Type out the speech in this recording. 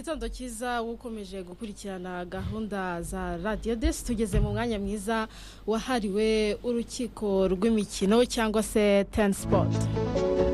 igitondo cyiza ukomeje gukurikirana gahunda za Radio Des. Tugeze mu mwanya mwiza wahariwe urukiko rw'imikino cyangwa se Ten Sport.